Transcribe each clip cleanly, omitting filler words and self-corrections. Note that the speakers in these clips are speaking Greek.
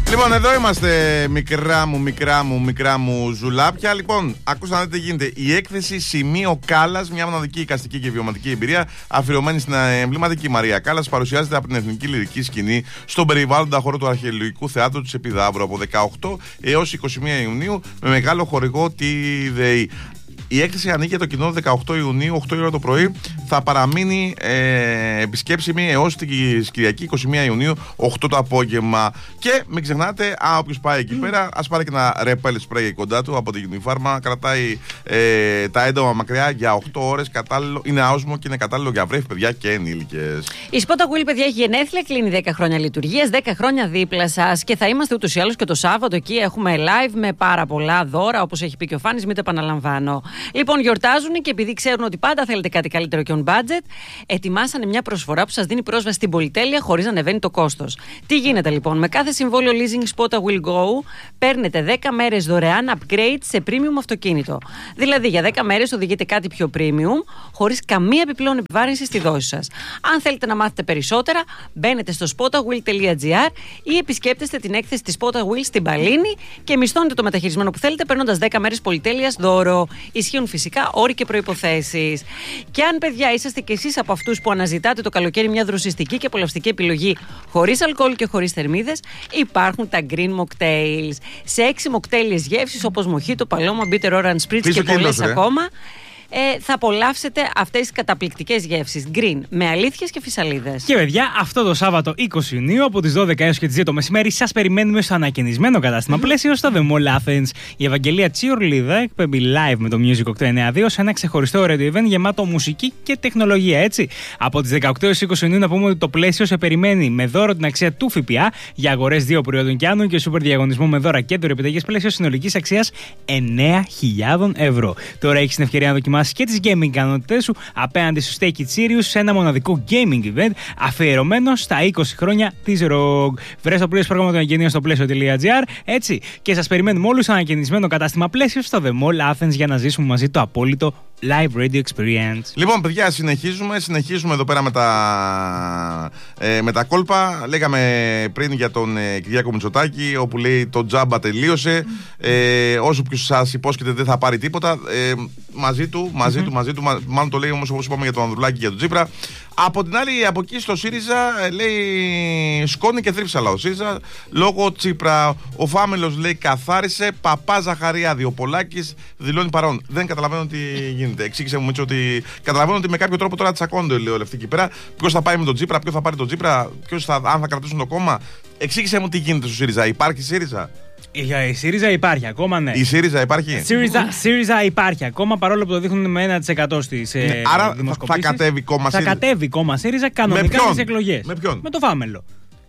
Λοιπόν, εδώ είμαστε, μικρά μου ζουλάπια. Λοιπόν, ακούσατε τι γίνεται. Η έκθεση Σημείο Κάλλας, μια μοναδική εικαστική και βιωματική εμπειρία, αφιερωμένη στην εμβληματική Μαρία Κάλλας, παρουσιάζεται από την Εθνική Λυρική Σκηνή στον περιβάλλοντα χώρο του Αρχαιολογικού Θεάτρου της Επιδαύρου από 18 έως 21 Ιουνίου με μεγάλο χορηγό τη ΔΕΗ. Η έκθεση ανοίγει για το κοινό 18 Ιουνίου, 8 η ώρα το πρωί. Θα παραμείνει επισκέψιμη έως την Κυριακή 21 Ιουνίου, 8 το απόγευμα. Και μην ξεχνάτε, όποιος πάει εκεί πέρα, ας πάρει και ένα ρεπέλ σπρέι κοντά του από την Unifarma. Κρατάει τα έντομα μακριά για 8 ώρες. Είναι άοσμο και είναι κατάλληλο για βρέφη, παιδιά και ενήλικες. Η Spot Wheel, παιδιά, έχει γενέθλια, κλείνει 10 χρόνια λειτουργίας, 10 χρόνια δίπλα σας. Και θα είμαστε ούτως ή άλλως και το Σάββατο εκεί. Έχουμε live με πάρα πολλά δώρα, όπως έχει πει και ο Φάνης, μην το επαναλαμβάνω. Λοιπόν, γιορτάζουν και επειδή ξέρουν ότι πάντα θέλετε κάτι καλύτερο και on budget, ετοιμάσανε μια προσφορά που σας δίνει πρόσβαση στην πολυτέλεια χωρίς να ανεβαίνει το κόστος. Τι γίνεται λοιπόν? Με κάθε συμβόλαιο leasing Spot Will Go παίρνετε 10 μέρες δωρεάν upgrade σε premium αυτοκίνητο. Δηλαδή για 10 μέρες οδηγείτε κάτι πιο premium, χωρίς καμία επιπλέον επιβάρυνση στη δόση σας. Αν θέλετε να μάθετε περισσότερα, μπαίνετε στο spotawheel.gr ή επισκέπτεστε την έκθεση της Spot Will στην Παλίνη και μισθώνετε το μεταχειρισμένο που θέλετε παίρνοντας 10 μέρες πολυτέλειας δώρο. Ισχύουν φυσικά όροι και προϋποθέσεις. Και αν, παιδιά, είσαστε κι εσείς από αυτούς που αναζητάτε το καλοκαίρι μια δροσιστική και απολαυστική επιλογή χωρίς αλκοόλ και χωρίς θερμίδες, υπάρχουν τα Green Mocktails. Σε 6 μοκτέιλιες γεύσεις όπως Mojito, Paloma, Bitter Orange Spritz και πολλές ακόμα. Θα απολαύσετε αυτές τις καταπληκτικές γεύσεις. Green, με αλήθειες και φυσαλίδες. Και παιδιά, αυτό το Σάββατο 20 Ιουνίου από τις 12 έως και τις 2 το μεσημέρι σας περιμένουμε στο ανακαινισμένο κατάστημα πλαίσιο στο The Mall Athens. Η Ευαγγελία Τσιουρλίδα εκπέμπει live με το Music 892 σε ένα ξεχωριστό radio event γεμάτο μουσική και τεχνολογία, έτσι. Από τις 18 έως 20 Ιουνίου να πούμε ότι το πλαίσιο σε περιμένει με δώρο την αξία του ΦΠΑ για αγορές 2 προϊόντων και άνω και σούπερ διαγωνισμό με δώρα και δωρεπιταγές πλαίσιο συνολικής αξίας 9.000 ευρώ. Τώρα έχεις την ευκαιρία να δοκιμάσεις και τις gaming ικανότητες σου απέναντι στο Stake It Serious σε ένα μοναδικό gaming event αφιερωμένο στα 20 χρόνια της ROG. Βρες το πλήρες πρόγραμμα των εγγενείων στο πλαίσιο.gr, έτσι, και σας περιμένουμε όλους στο ανακαινισμένο κατάστημα πλαίσιο στο The Mall Athens για να ζήσουμε μαζί το απόλυτο live radio experience. Λοιπόν, παιδιά, συνεχίζουμε εδώ πέρα με τα κόλπα. Λέγαμε πριν για τον Κυριάκο Μητσοτάκη, όπου λέει το τζάμπα τελείωσε. Όσο ποιος σας υπόσχεται δεν θα πάρει τίποτα. Μαζί του, μάλλον το λέει όμως όπως είπαμε για τον Ανδρουλάκη και για τον Τσίπρα. Από την άλλη, από εκεί στο ΣΥΡΙΖΑ λέει σκόνη και θρύψαλα ο ΣΥΡΙΖΑ λόγω Τσίπρα. Ο Φάμελος λέει καθάρισε. Παπά Ζαχαριάδη. Ο Πολάκης δηλώνει παρόν. Δεν καταλαβαίνω τι γίνεται. Εξήγησε μου Μίτσο ότι καταλαβαίνω ότι με κάποιο τρόπο τώρα τσακώνται, λέει όλοι αυτοί εκεί πέρα. Ποιος θα πάει με τον Τσίπρα, ποιος θα πάρει τον Τσίπρα, αν θα κρατήσουν το κόμμα. Εξήγησε μου τι γίνεται στο ΣΥΡΙΖΑ. Υπάρχει ΣΥΡΙΖΑ? Η ΣΥΡΙΖΑ υπάρχει ακόμα, ναι. Η ΣΥΡΙΖΑ υπάρχει. ΣΥΡΙΖΑ υπάρχει ακόμα, παρόλο που το δείχνουν με 1% στις άρα δημοσκοπήσεις. θα κατέβει κόμμα ΣΥΡΙΖΑ. Θα κατέβει κόμμα ΣΥΡΙΖΑ κανονικά στις εκλογές. Με ποιον? Με το Φάμελο.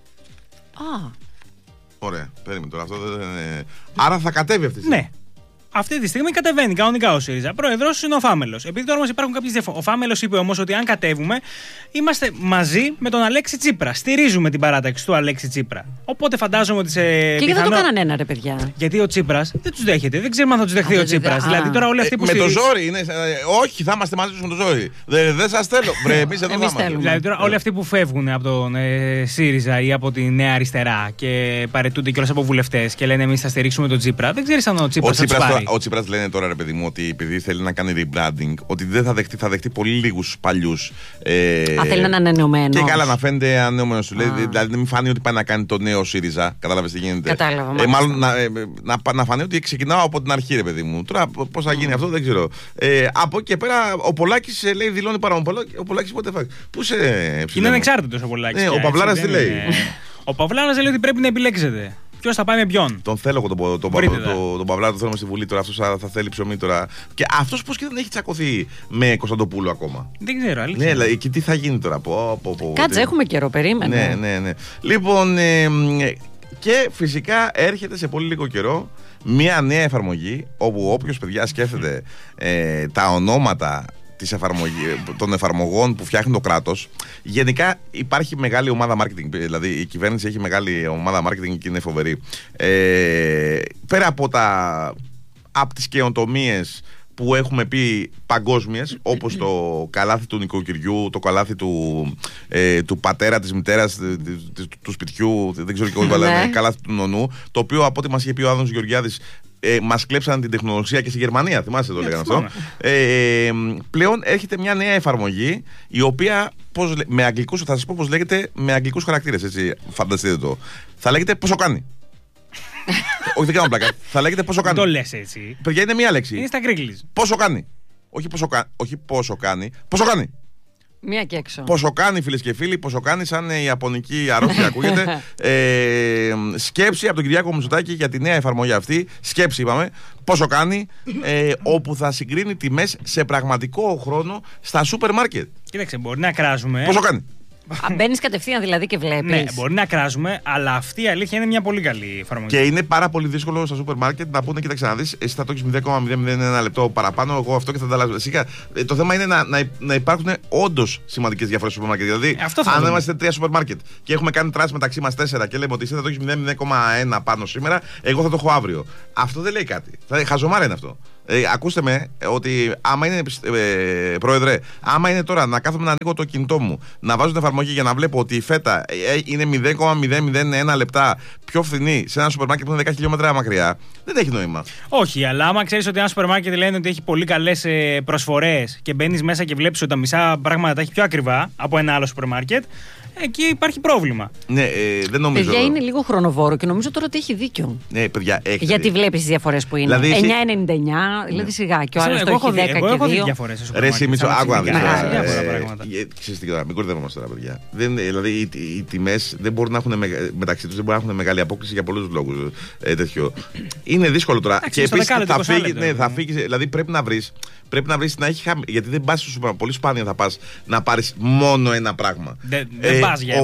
Ωραία, περίμενε τώρα. Αυτό δεν... Άρα θα κατέβει αυτή τη στιγμή. Ναι. Αυτή τη στιγμή κατεβαίνει κανονικά ο ΣΥΡΙΖΑ. Πρόεδρος είναι ο Φάμελος. Επειδή τώρα όμως υπάρχουν κάποιες διαφορές. Ο Φάμελος είπε όμως ότι αν κατέβουμε, είμαστε μαζί με τον Αλέξη Τσίπρα. Στηρίζουμε την παράταξη του Αλέξη Τσίπρα. Οπότε φαντάζομαι ότι σε. Και γιατί δεν το κάνανε ένα, ρε παιδιά? Γιατί ο Τσίπρας δεν τους δέχεται. Δεν ξέρουμε αν θα τους δεχθεί ο Τσίπρας. Δηλαδή τώρα όλοι αυτοί που. Με το ζόρι είναι. Όχι, θα είμαστε μαζί τους με το ζόρι. Δεν σας θέλω. Εμείς εδώ είμαστε. Δηλαδή τώρα όλοι αυτοί που φεύγουν από τον ΣΥΡΙΖΑ ή από τη Νέα Αριστερά και παρετούνται κιόλας από βουλευτές και λένε εμείς θα στηρίξουμε τον Τσίπρα. Δεν ξέρεις αν ο Τσίπρας θα τους πάρει. Ο Τσίπρας λένε τώρα, ρε παιδί μου, ότι επειδή θέλει να κάνει rebranding, ότι δεν θα δεχτεί πολύ λίγους παλιούς. Θέλει να είναι ανανεωμένο. Και καλά να φαίνεται ανανεωμένο σου. Δηλαδή να μην φανεί ότι πάει να κάνει το νέο ΣΥΡΙΖΑ. Κατάλαβες τι γίνεται? Κατάλαβα. Μάλλον να φανεί ότι ξεκινάω από την αρχή, ρε παιδί μου. Τώρα πώς θα γίνει αυτό δεν ξέρω. Από εκεί και πέρα ο Πολάκης λέει δηλώνει παρόν. Ο Πολάκης πότε φάει? Πού σε. Είναι ανεξάρτητος ο Πολάκης. Ο Παυλάρας τι λέει? Ο Παυλάρας λέει ότι πρέπει να επιλέξετε. Ποιος θα πάει με ποιον? Τον θέλω εγώ τον Παυλάρα, τον θέλουμε στη Βουλή τώρα. Αυτός θα θέλει ψωμί τώρα. Και αυτός πώς και δεν έχει τσακωθεί με Κωνσταντοπούλου ακόμα? Δεν ξέρω, αλήθεια. Ναι, και τι θα γίνει τώρα? Κάτσε, έχουμε καιρό, περίμενε. Ναι. Λοιπόν, και φυσικά έρχεται σε πολύ λίγο καιρό μια νέα εφαρμογή όπου όποιος, παιδιά, σκέφτεται τα ονόματα των εφαρμογών που φτιάχνει το κράτος. Γενικά υπάρχει μεγάλη ομάδα marketing. Δηλαδή η κυβέρνηση έχει μεγάλη ομάδα marketing και είναι φοβερή. Πέρα από τις καινοτομίες που έχουμε πει παγκόσμιες, όπως το καλάθι του νοικοκυριού, το καλάθι του πατέρα, της μητέρας, του σπιτιού, δεν ξέρω και εγώ, καλάθι του νονού, το οποίο από ό,τι μας είχε πει ο Άδωνος Γεωργιάδης, μας κλέψαν την τεχνολογία και στη Γερμανία, θυμάστε το λέγανε αυτό. Πλέον έρχεται μια νέα εφαρμογή, η οποία με αγγλικούς, θα σας πω πώς λέγεται με αγγλικούς χαρακτήρες, έτσι, φανταστείτε το. Θα λέγεται πόσο κάνει. Όχι, δεν κάνω πλάκα. Θα λέγεται πόσο κάνει. Το λες έτσι. Παιδιά, είναι μία λέξη. Είναι στα γκρίγκλις. Πόσο κάνει. Όχι πόσο κάνει. Πόσο κάνει. Μία και έξω. Πόσο κάνει, φίλες και φίλοι, πόσο κάνει, σαν η ιαπωνική αρρώστια ακούγεται. Σκέψη από τον Κυριάκο Μητσοτάκη για τη νέα εφαρμογή αυτή. Σκέψη, είπαμε. Πόσο κάνει, όπου θα συγκρίνει τιμές σε πραγματικό χρόνο στα σούπερ μάρκετ. Κοίταξε, μπορεί να κράζουμε. Πόσο κάνει. Μπαίνεις κατευθείαν δηλαδή και βλέπεις. Ναι, μπορεί να κράζουμε, αλλά αυτή η αλήθεια είναι μια πολύ καλή εφαρμογή. Και είναι πάρα πολύ δύσκολο στα σούπερ μάρκετ να πούνε: κοίταξε να δεις, εσύ θα το έχεις 0,001 λεπτό παραπάνω, εγώ αυτό και θα τα αλλάζω. Το θέμα είναι να υπάρχουν όντως σημαντικές διαφορές στο σούπερ μάρκετ. Δηλαδή, αν είμαστε 3 σούπερ μάρκετ και έχουμε κάνει τρας μεταξύ μας 4 και λέμε ότι εσύ θα το έχεις 0,1 πάνω σήμερα, εγώ θα το έχω αύριο. Αυτό δεν λέει κάτι. Χαζομάρα είναι αυτό. Ακούστε με, ότι άμα είναι, πρόεδρε, άμα είναι τώρα να κάθομαι να ανοίγω το κινητό μου, να βάζω την εφαρμογή για να βλέπω ότι η φέτα είναι 0,001 λεπτά πιο φθηνή σε ένα σούπερ μάρκετ που είναι 10 χιλιόμετρα μακριά, δεν έχει νόημα. Όχι, αλλά άμα ξέρεις ότι ένα σούπερ μάρκετ λένε ότι έχει πολύ καλές προσφορές και μπαίνεις μέσα και βλέπεις ότι τα μισά πράγματα τα έχει πιο ακριβά από ένα άλλο σούπερ μάρκετ, εκεί υπάρχει πρόβλημα. Ναι, δεν νομίζω. Παιδιά, είναι λίγο χρονοβόρο και νομίζω τώρα ότι έχει δίκιο. Ναι, παιδιά, έχετε. Γιατί βλέπεις τις διαφορές που είναι. Δηλαδή, 9,99, δηλαδή σιγά. Και ο άλλος το έχει 10 και 2. Εγώ έχω δει διαφορές. Ρε Μητσο, άκου να δεις. Ξέρεις τι, μην κορδεύομαστε τώρα, παιδιά. Δηλαδή, οι τιμές δεν μπορούν να έχουν μεταξύ τους, δεν μπορούν να έχουν μεγάλη απόκληση για πολλούς λόγους. Είναι δύσκολο τώρα. Και επίσης θα φύγει, δηλαδή πρέπει να βρεις. Να έχει γιατί δεν πας στο σούπερ, πολύ σπάνια θα πας να πάρεις μόνο ένα πράγμα. Δεν πας για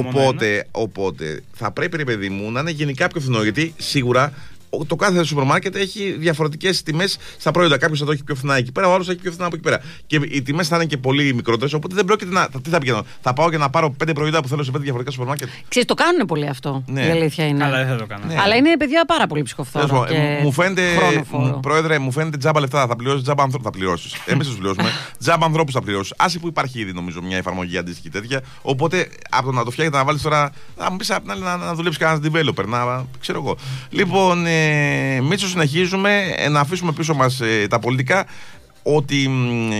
οπότε θα πρέπει, ρε παιδί μου, να είναι γενικά πιο φθηνό. Γιατί σίγουρα το κάθε σούπερ μάρκετ έχει διαφορετικές τιμές στα προϊόντα. Κάποιος θα το έχει πιο φθηνά εκεί πέρα, ο άλλος θα έχει πιο φθηνά από εκεί πέρα. Και οι τιμές θα είναι και πολύ μικρότερες. Οπότε δεν πρόκειται να. Τι θα πηγαίνω. Θα πάω και να πάρω 5 προϊόντα που θέλω σε 5 διαφορετικά σούπερ μάρκετ. Ξέρεις, το κάνουν πολύ αυτό. Ναι. Η αλήθεια είναι. Αλλά δεν θα το κάνω. Ναι. Αλλά είναι, παιδιά, πάρα πολύ ψυχοφθόρο. Μου φαίνεται. Πρόεδρε, μου φαίνεται τζάμπα λεφτά. Θα πληρώσεις τζάμπα ανθρώπου. Θα πληρώσεις. Εμείς τους πληρώσουμε. Τζάμπα ανθρώπου θα πληρώσεις. Άσε που υπάρχει ήδη νομίζω μια εφαρμογή αντίστοιχη τέτοια. Οπότε από το να το φτιάχνει να βάλει τώρα. Θα μου πει να δουλέψει κανένα developer. Να ξέρω εγώ. Λοιπόν, Μήτσο, συνεχίζουμε να αφήσουμε πίσω μας τα πολιτικά. Ότι.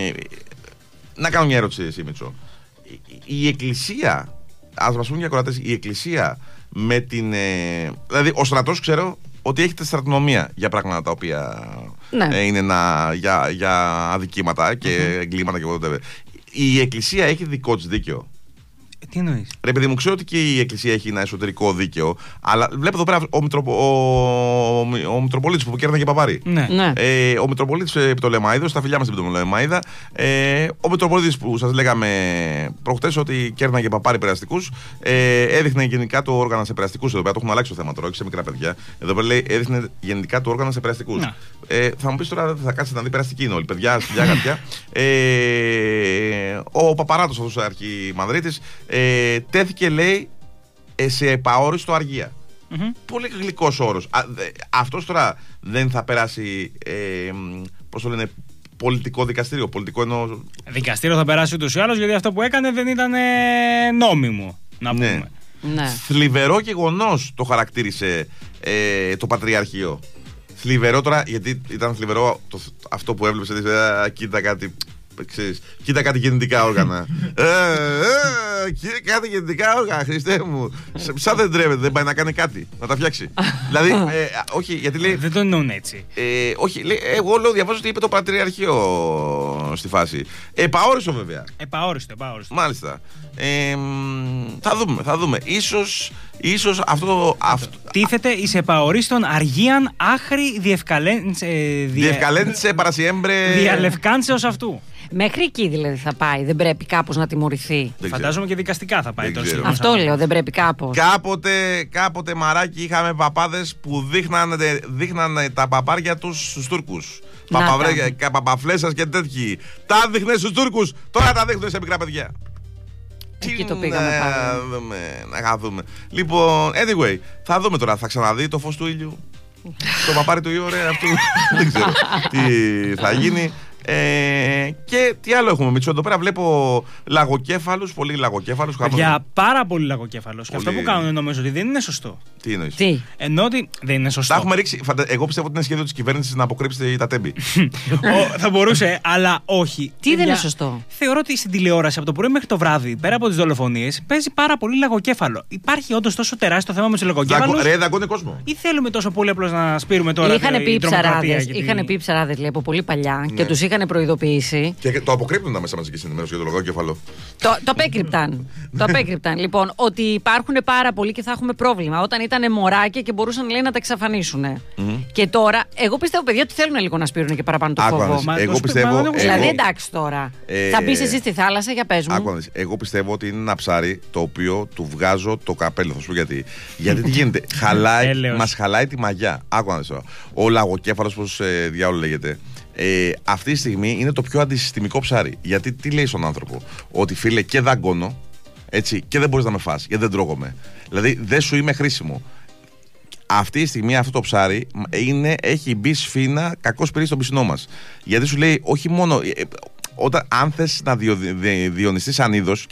Να κάνω μια ερώτηση, εσύ, Μήτσο. Η Εκκλησία, ας μας πούν οι ακροατές, η Εκκλησία με την. Δηλαδή, ο στρατός ξέρω ότι έχετε στρατονομία για πράγματα τα οποία είναι για αδικήματα και εγκλήματα και whatever. Η Εκκλησία έχει δικό της δίκαιο. Τι εννοείς? Ρε παιδί μου, ξέρω ότι και η Εκκλησία έχει ένα εσωτερικό δίκαιο, αλλά βλέπω εδώ πέρα ο Μητροπολίτης που κέρναγε παπάρι. Ναι. Ο Μητροπολίτης Πτολεμαΐδος, τα φιλιά μας στην Πτολεμαΐδα. Ο Μητροπολίτης που σας λέγαμε προχτές ότι κέρναγε παπάρι περαστικούς, έδειχνε γενικά το όργανα σε περαστικούς. Εδώ πέρα το έχουν αλλάξει το θέμα τώρα, όχι σε μικρά παιδιά. Εδώ πέρα λέει έδειχνε γενικά το όργανα σε περαστικούς. Θα μου πεις τώρα, θα κάτσει να δει περαστική είναι όλοι, παιδιά, σκυλιά, γατιά. Ο Παπαράτος, αυτός ο αρχιμανδρίτης, τέθηκε, λέει, σε επαόριστο αργία. Πολύ γλυκός όρος. Αυτός τώρα δεν θα περάσει, πώς το λένε, πολιτικό δικαστήριο? Πολιτικό εννοώ. Δικαστήριο θα περάσει ούτως ή άλλως, γιατί αυτό που έκανε δεν ήταν νόμιμο, να πούμε. Ναι. Θλιβερό γεγονός το χαρακτήρισε το Πατριαρχείο. Θλιβερό τώρα, γιατί ήταν θλιβερό αυτό που έβλεψε. Κοίτα κάτι. Κοίτα κάτι γεννητικά όργανα. Κάτι γεννητικά όργανα, Χριστέ μου. Σαν δεν τρέπεται, δεν πάει να κάνει κάτι, να τα φτιάξει. Δηλαδή, όχι, γιατί λέει. Δεν το εννοούν έτσι. Όχι, λέει, εγώ λέω, διαβάζω ότι είπε το Πατριαρχείο στη φάση. Επαόριστο, βέβαια. Επαόριστο. Μάλιστα. Θα δούμε. Ίσως αυτό. Τίθεται εις επαορίστων αργίαν άχρη διευκαλέντσε παρασιέμπρε. Διαλευκάνσεως αυτού. Μέχρι εκεί δηλαδή θα πάει, δεν πρέπει κάπως να τιμωρηθεί? Φαντάζομαι και δικαστικά θα πάει. Αυτό λέω, δεν πρέπει κάπως. Κάποτε μαράκι είχαμε παπάδες που δείχνανε τα παπάρια τους στους Τούρκους. Παπαφλέσσας και τέτοιοι. Τα δείχνε στους Τούρκους, τώρα τα δείχνουν σε μικρά παιδιά. Εκεί το πήγαμε να δούμε. Λοιπόν, anyway, θα δούμε τώρα, θα ξαναδεί το φως του ήλιου. Το παπάρι του Ιωρέ αυτού. Δεν ξέρω τι θα γίνει. Και τι άλλο έχουμε, Μίτσο? Εδώ πέρα βλέπω λαγοκέφαλους, πολύ λαγοκέφαλους. Για πάρα πολύ λαγοκέφαλος. Και αυτό που κάνουν νομίζω ότι δεν είναι σωστό. Τι εννοείς? Ενώ ότι δεν είναι σωστό. Τα έχουμε ρίξει. Εγώ πιστεύω ότι είναι σχέδιο της κυβέρνησης να αποκρύψετε τα τέμπη. Θα μπορούσε, αλλά όχι. Τι δεν είναι σωστό? Θεωρώ ότι στην τηλεόραση από το πρωί μέχρι το βράδυ, πέρα από τις δολοφονίες, παίζει πάρα πολύ λαγοκέφαλο. Υπάρχει όντως τόσο τεράστιο θέμα με τους λαγοκέφαλους? Ρε, δαγκώνει κόσμο. Ή θέλουμε τόσο πολύ απλώς να σπείρουμε τώρα? Είχαν πει ψαράδες, λέει, από πολύ παλιά και τους είχαν προειδοποιήσει. Και το αποκρύπτουν τα μέσα μαζικής ενημέρωσης για το λαγοκέφαλο. Το απέκρυπταν. Λοιπόν, ότι υπάρχουν πάρα πολλοί και θα έχουμε πρόβλημα. Όταν ήταν μωράκια και μπορούσαν, λέει, να τα εξαφανίσουν. Και τώρα, εγώ πιστεύω, παιδιά, ότι θέλουν λίγο να σπείρουν και παραπάνω το φόβο. Εγώ πιστεύω. Δηλαδή, εντάξει τώρα. Θα μπεις εσύ στη θάλασσα, για πες μου. Εγώ πιστεύω ότι είναι ένα ψάρι το οποίο του βγάζω το καπέλο. Θα σου πω γιατί. Γιατί τι γίνεται? Μας χαλάει τη μαγιά. Ο λαγοκέφαλος, πώς διάολο λέγεται. Αυτή τη στιγμή είναι το πιο αντισυστημικό ψάρι. Γιατί τι λέει στον άνθρωπο? Ότι φίλε, και δαγκώνω, έτσι, και δεν μπορείς να με φας, γιατί δεν τρώγομαι. Δηλαδή δεν σου είμαι χρήσιμο. Αυτή τη στιγμή αυτό το ψάρι έχει μπει σφήνα κακώς πυρί στον πισινό μας. Γιατί σου λέει όχι μόνο αν θες να διονυστείς σαν είδος.